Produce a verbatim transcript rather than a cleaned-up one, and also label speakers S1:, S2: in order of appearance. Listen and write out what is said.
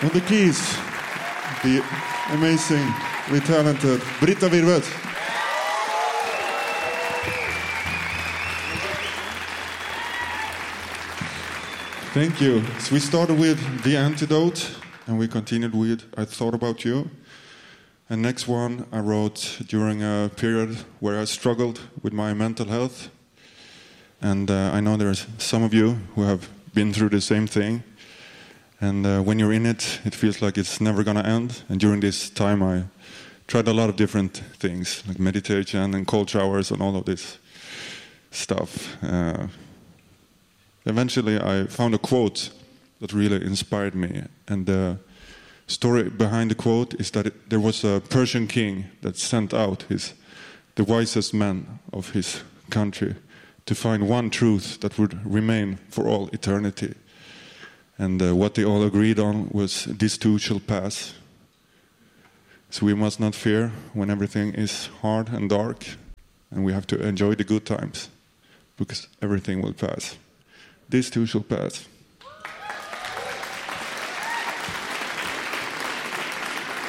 S1: On the keys, the amazingly talented Britta Virvet. Thank you. So we started with The Antidote, and we continued with I Thought About You. And next one I wrote during a period where I struggled with my mental health. And uh, I know there's some of you who have been through the same thing. And uh, when you're in it, it feels like it's never going to end. And during this time, I tried a lot of different things, like meditation and cold showers and all of this stuff. Uh, eventually, I found a quote that really inspired me. And the story behind the quote is that it, there was a Persian king that sent out his, the wisest men of his country to find one truth that would remain for all eternity. And uh, what they all agreed on was, this too shall pass. So we must not fear when everything is hard and dark. And we have to enjoy the good times, because everything will pass. This too shall pass.